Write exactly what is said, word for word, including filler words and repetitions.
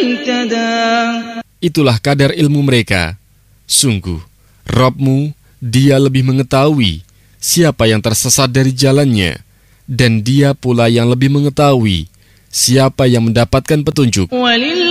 اهتدى. Itulah kadar ilmu mereka. Sungguh, Rabb-mu, Dia lebih mengetahui siapa yang tersesat dari jalannya, dan Dia pula yang lebih mengetahui siapa yang mendapatkan petunjuk. وَلِلَّهِ